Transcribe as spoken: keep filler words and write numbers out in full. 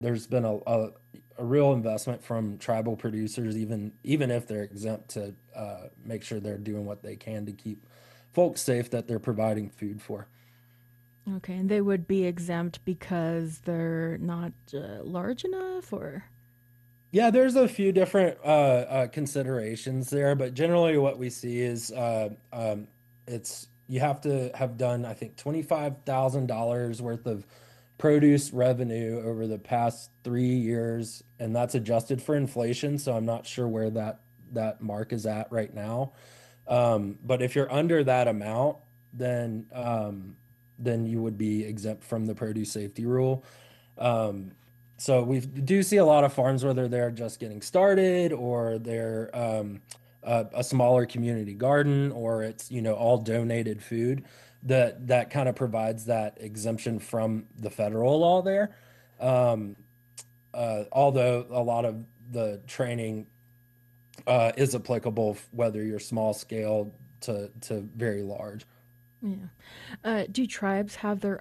there's been a, a a real investment from tribal producers, even even if they're exempt, to uh, make sure they're doing what they can to keep folks safe that they're providing food for. Okay, and they would be exempt because they're not uh, large enough, or Yeah, there's a few different uh, uh, considerations there, but generally what we see is uh, um, it's you have to have done, I think, twenty-five thousand dollars worth of produce revenue over the past three years, and that's adjusted for inflation. So I'm not sure where that that mark is at right now. Um, but if you're under that amount, then um, then you would be exempt from the produce safety rule. Um, so we do see a lot of farms, whether they're just getting started or they're um, a, a smaller community garden, or it's, you know, all donated food, that that kind of provides that exemption from the federal law there. Um, uh, although a lot of the training uh, is applicable whether you're small scale to to very large. yeah. Uh, do tribes have their